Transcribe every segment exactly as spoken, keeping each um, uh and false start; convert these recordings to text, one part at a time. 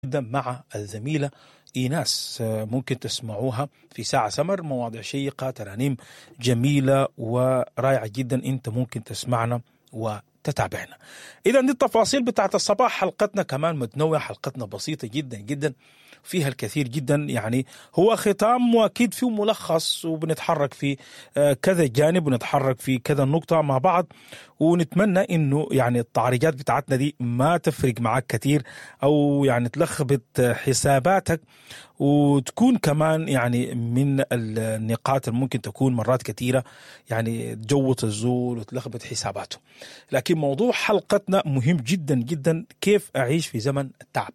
جدا مع الزميلة إيناس، ممكن تسمعوها في ساعة سمر، مواضيع شيقة، ترانيم جميلة ورائعة جدا. أنت ممكن تسمعنا وتتابعنا. إذا دي التفاصيل بتاعت الصباح. حلقتنا كمان متنوعة، حلقتنا بسيطة جدا جدا، فيها الكثير جدا. يعني هو ختام وأكيد فيه ملخص، وبنتحرك في كذا جانب ونتحرك في كذا نقطة مع بعض، ونتمنى إنه يعني التعريجات بتاعتنا دي ما تفرق معك كثير أو يعني تلخبط حساباتك، وتكون كمان يعني من النقاط اللي ممكن تكون مرات كثيرة يعني تجوط الزول وتلخبط حساباته. لكن موضوع حلقتنا مهم جدا جدا، كيف أعيش في زمن التعب.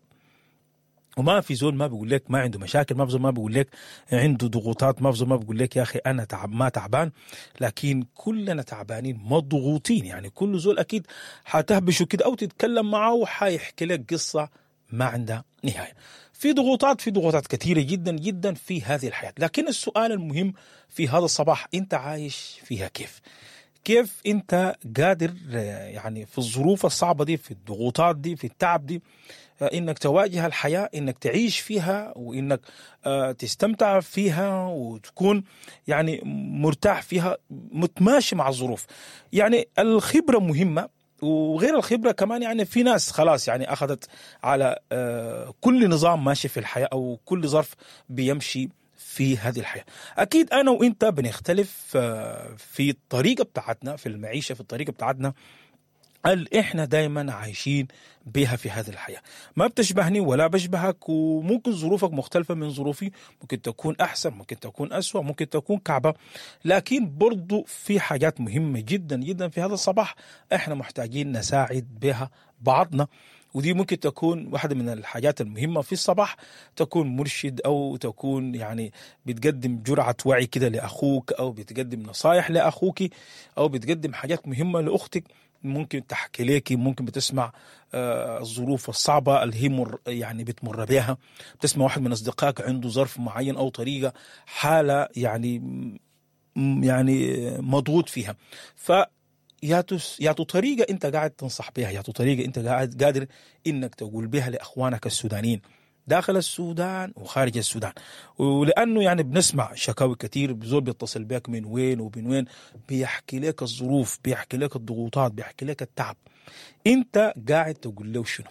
وما في زول ما بيقول لك ما عنده مشاكل، ما في زول ما بيقول لك عنده ضغوطات، ما في زول ما بيقول لك يا أخي أنا تعب ما تعبان، لكن كلنا تعبانين مضغوطين. يعني كل زول أكيد حتهبشه كده أو تتكلم معه وحيحكي لك قصة ما عندها نهاية. في ضغوطات في ضغوطات كثيرة جدا جدا في هذه الحياة، لكن السؤال المهم في هذا الصباح، أنت عايش فيها كيف؟ كيف أنت قادر يعني في الظروف الصعبة دي، في الضغوطات دي، في التعب دي، إنك تواجه الحياة، إنك تعيش فيها، وإنك تستمتع فيها وتكون يعني مرتاح فيها، متماشي مع الظروف. يعني الخبرة مهمة، وغير الخبرة كمان يعني في ناس خلاص يعني أخذت على كل نظام ماشي في الحياة أو كل ظرف بيمشي في هذه الحياة. أكيد أنا وإنت بنختلف في الطريقة بتاعتنا في المعيشة، في الطريقة بتاعتنا اللي إحنا دايما عايشين بها في هذه الحياة. ما بتشبهني ولا بشبهك، وممكن ظروفك مختلفة من ظروفي، ممكن تكون أحسن، ممكن تكون أسوأ، ممكن تكون كعبة، لكن برضو في حاجات مهمة جدا جدا في هذا الصباح إحنا محتاجين نساعد بها بعضنا. ودي ممكن تكون واحدة من الحاجات المهمة في الصباح، تكون مرشد أو تكون يعني بتقدم جرعة وعي كده لأخوك، أو بتقدم نصايح لأخوك، أو بتقدم حاجات مهمة لأختك. ممكن تحكي ليكي، ممكن بتسمع آه الظروف الصعبة اللي هي مر يعني بتمر بها، بتسمع واحد من أصدقائك عنده ظرف معين أو طريقة حالة يعني يعني مضغوط فيها، ف ياتو طريقة أنت قاعد تنصح بها، ياتو طريقة أنت قاعد قادر إنك تقول بها لأخوانك السودانيين داخل السودان وخارج السودان. ولأنه يعني بنسمع شكاوي كتير، بزول بيتصل بك من وين وبين وين، بيحكي لك الظروف، بيحكي لك الضغوطات، بيحكي لك التعب. أنت قاعد تقول له شنو؟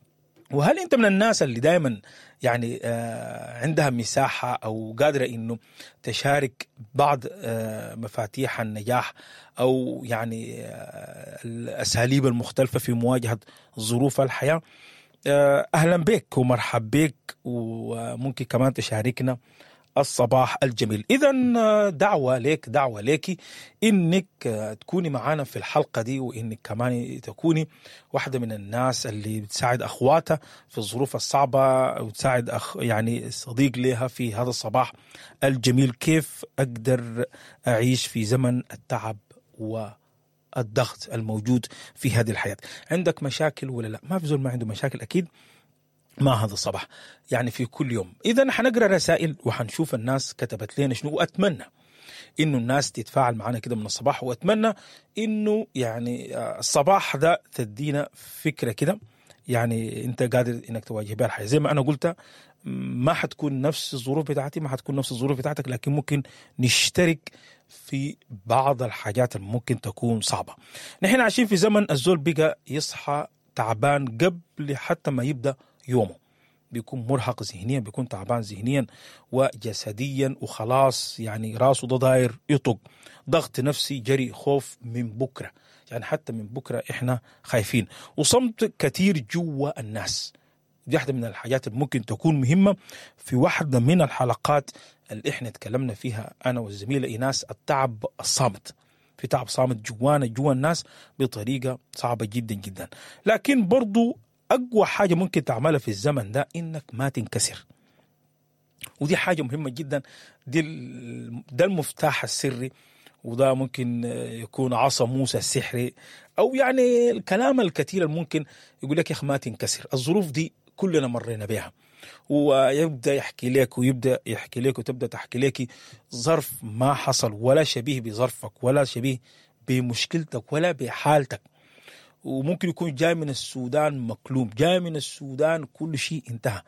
وهل أنت من الناس اللي دائما يعني آه عندها مساحة أو قادرة إنه تشارك بعض آه مفاتيح النجاح، أو يعني آه الأساليب المختلفة في مواجهة ظروف الحياة؟ أهلا بك ومرحب بك، وممكن كمان تشاركنا الصباح الجميل. إذن دعوة لك دعوة لك إنك تكوني معنا في الحلقة دي، وإنك كمان تكوني واحدة من الناس اللي بتساعد أخواتها في الظروف الصعبة، وتساعد أخ يعني صديق لها في هذا الصباح الجميل. كيف أقدر أعيش في زمن التعب و الضغط الموجود في هذه الحياة؟ عندك مشاكل ولا لا؟ ما في زول ما عنده مشاكل أكيد ما هذا الصباح، يعني في كل يوم. إذن حنقرأ رسائل وحنشوف الناس كتبت لنا شنو، وأتمنى إنه الناس تتفاعل معنا كده من الصباح، وأتمنى إنه يعني الصباح ده تدينا فكرة كده يعني أنت قادر إنك تواجه بها الحياة. زي ما أنا قلت، ما حتكون نفس الظروف بتاعتي، ما حتكون نفس الظروف بتاعتك، لكن ممكن نشترك في بعض الحاجات اللي ممكن تكون صعبة. نحن عايشين في زمن الزول بقى يصحى تعبان قبل حتى ما يبدأ يومه، بيكون مرهق ذهنيا، بيكون تعبان ذهنيا وجسديا، وخلاص يعني راسه ده داير يطق، ضغط نفسي، جري، خوف من بكرة، يعني حتى من بكرة إحنا خايفين، وصمت كتير جوا الناس. دي واحدة من الحاجات اللي ممكن تكون مهمة في واحدة من الحلقات اللي إحنا تكلمنا فيها أنا والزميلة إيناس، التعب الصامت. في تعب صامت جوانا جوا الناس بطريقة صعبة جدا جدا. لكن برضو أقوى حاجة ممكن تعملها في الزمن ده إنك ما تنكسر، ودي حاجة مهمة جدا. دي ده المفتاح السري، وده ممكن يكون عصا موسى السحري، أو يعني الكلام الكثير الممكن يقول لك يا أخي ما تنكسر. الظروف دي كلنا مرينا بها، ويبدأ يحكي لك ويبدأ يحكي لك وتبدأ تحكي لك ظرف ما حصل ولا شبيه بظرفك ولا شبيه بمشكلتك ولا بحالتك، وممكن يكون جاي من السودان مكلوم، جاي من السودان كل شيء انتهى.